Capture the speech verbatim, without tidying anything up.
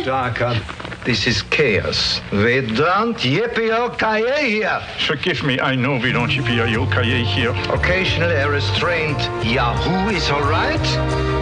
Darker. This is chaos. We don't yippee-o-ki-yay here. Forgive me, I know we don't yippee-o-ki-yay here. Occasional a restraint. Yahoo is all right.